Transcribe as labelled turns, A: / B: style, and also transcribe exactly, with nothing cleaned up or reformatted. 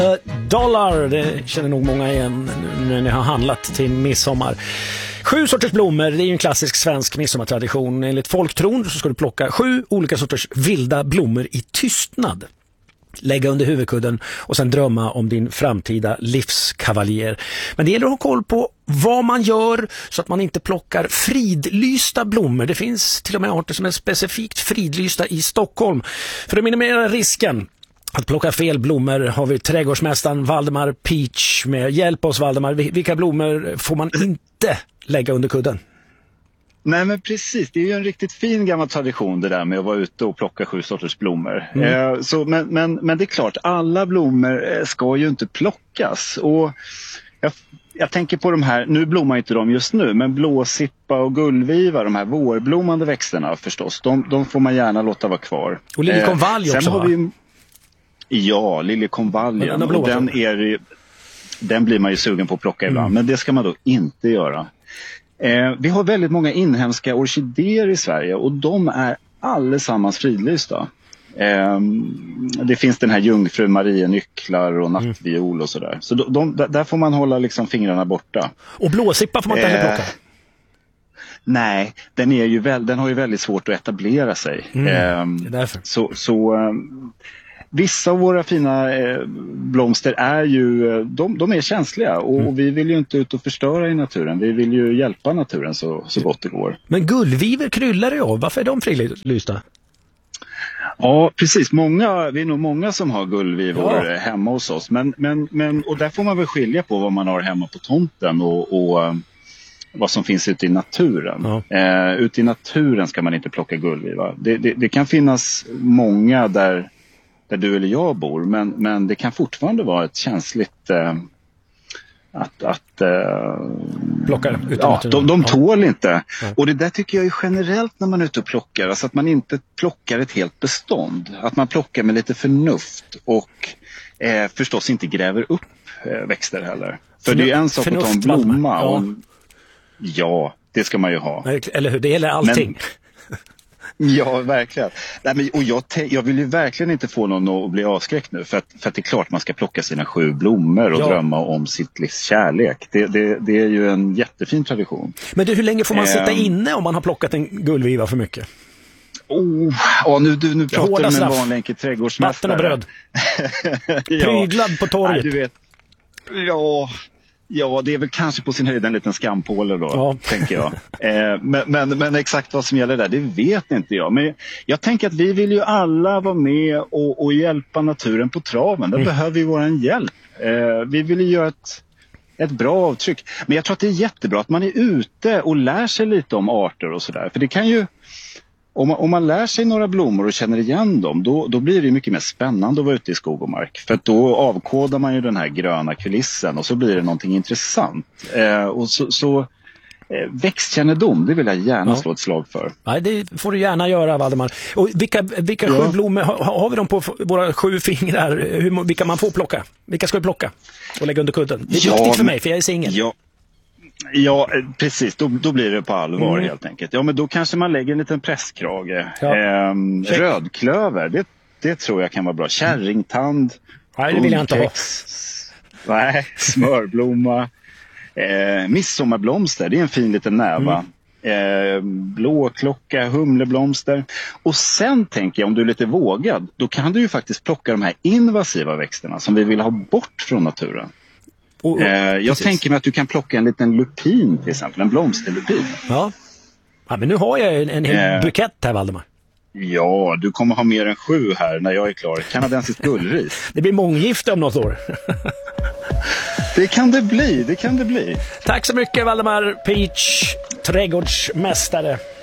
A: Dollar, det känner nog många igen nu när ni har handlat till midsommar. Sju sorters blommor, det är ju en klassisk svensk midsommartradition. Enligt folktron så ska du plocka sju olika sorters vilda blommor i tystnad. Lägga under huvudkudden och sen drömma om din framtida livskavaljer. Men det gäller att ha koll på vad man gör så att man inte plockar fridlysta blommor. Det finns till och med arter som är specifikt fridlysta i Stockholm. För att minimera risken att plocka fel blommor har vi trädgårdsmästaren Valdemar Peach med. Hjälp oss, Valdemar. Vilka blommor får man inte lägga under kudden?
B: Nej, men precis, det är ju en riktigt fin gammal tradition det där med att vara ute och plocka sju sorters blommor. Mm. Eh, så, men, men, men det är klart, alla blommor ska ju inte plockas. Och jag, jag tänker på de här, nu blommar inte de just nu, men blåsippa och gullviva, de här vårblommande växterna förstås, de, de får man gärna låta vara kvar.
A: Och liljekonvalj eh, också,
B: har vi, ja, liljekonvaljen, den, och den, är, den blir man ju sugen på att plocka ibland, mm. men det ska man då inte göra. Eh, vi har väldigt många inhemska orkidéer i Sverige och de är allesammans fridlysta. Eh, det finns den här jungfru Marianycklar och nattviol och sådär. Så de, de, där får man hålla liksom fingrarna borta.
A: Och blåsippa får man inte heller plocka?
B: Eh, nej, den, är ju väl, den har ju väldigt svårt att etablera sig.
A: Mm,
B: eh,
A: det är därför.
B: Så... så eh, Vissa av våra fina eh, blomster är ju, de, de är känsliga och, mm. och vi vill ju inte ut och förstöra i naturen. Vi vill ju hjälpa naturen så, så gott det går.
A: Men gullviver kryllar det av. Varför är de frilysta?
B: Ja, precis. Många, vi är nog många som har gullvivor ja. hemma hos oss. Men, men, men, och där får man väl skilja på vad man har hemma på tomten och, och vad som finns ute i naturen. Ja. Eh, ute i naturen ska man inte plocka gullviva. Det, det, det kan finnas många där där du eller jag bor, men, men det kan fortfarande vara ett känsligt eh, att, att eh,
A: plocka
B: ja, de, de tål inte. Ja. Och det där tycker jag är generellt när man är ute och plockar, alltså att man inte plockar ett helt bestånd, att man plockar med lite förnuft och eh, förstås inte gräver upp eh, växter heller. För Förnuft, det är ju en sak att ta en blomma ja. Och, ja, det ska man ju ha.
A: Eller hur, det gäller allting. Men,
B: ja, verkligen. Nej, men, och jag, te- jag vill ju verkligen inte få någon att bli avskräckt nu. För att, för att det är klart man ska plocka sina sju blommor och ja. drömma om sitt livs kärlek. Det, det, det är ju en jättefin tradition.
A: Men du, hur länge får man um, sitta inne om man har plockat en gullviva för mycket?
B: Oh, oh, nu, du, nu pratar du med en vanlig enkel trädgårdsmästare.
A: Vatten och bröd. ja. Pryglad på torget.
B: Nej, du vet. Ja... Ja, det är väl kanske på sin höjd en liten skampåle då, ja. tänker jag. Eh, men, men, men exakt vad som gäller där, det vet inte jag. Men jag tänker att vi vill ju alla vara med och, och hjälpa naturen på traven. Där mm. behöver vi våran hjälp. Eh, vi vill ju göra ett, ett bra avtryck. Men jag tror att det är jättebra att man är ute och lär sig lite om arter och sådär. För det kan ju... Om man, om man lär sig några blommor och känner igen dem, då, då blir det mycket mer spännande att vara ute i skog och mark. För att då avkodar man ju den här gröna kulissen och så blir det någonting intressant. Eh, och så, så eh, växtkännedom, det vill jag gärna ja. slå ett slag för.
A: Nej, det får du gärna göra, Valdemar. Och vilka, vilka ja. sju blommor har, har vi dem på våra sju fingrar? Hur, vilka man får plocka? Vilka ska vi plocka och lägga under kudden? Det är ja, viktigt för mig, för jag är singel.
B: Ja. Ja, precis. Då, då blir det på allvar mm. helt enkelt. Ja, men då kanske man lägger en liten presskrage. Ja. Ehm, rödklöver, det, det tror jag kan vara bra. Kärringtand.
A: Nej, det vill jag inte ha.
B: Nej, smörblomma. Ehm, midsommarblomster, det är en fin liten näva. Mm. Ehm, blåklocka, humleblomster. Och sen tänker jag, om du är lite vågad, då kan du ju faktiskt plocka de här invasiva växterna som vi vill ha bort från naturen. Oh, oh, eh, jag precis. tänker mig att du kan plocka en liten lupin till exempel, en blomsterlupin.
A: Ja, ja men nu har jag en, en hel eh, bukett här, Valdemar.
B: Ja, du kommer ha mer än sju här när jag är klar. Kanadensisk gullris.
A: Det blir månggifte om något år.
B: Det kan det bli, det kan det bli.
A: Tack så mycket, Valdemar Peach, trädgårdsmästare.